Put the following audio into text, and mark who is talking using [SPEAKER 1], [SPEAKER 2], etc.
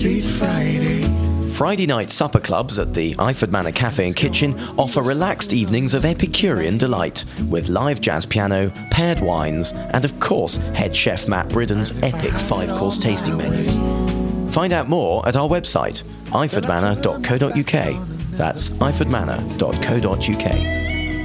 [SPEAKER 1] Street Friday.
[SPEAKER 2] Friday night supper clubs at the Iford Manor Cafe and Kitchen offer relaxed evenings of Epicurean delight, with live jazz piano, paired wines, and of course, head chef Matt Bridden's epic 5-course tasting menus. Find out more at our website, ifordmanor.co.uk. That's ifordmanor.co.uk.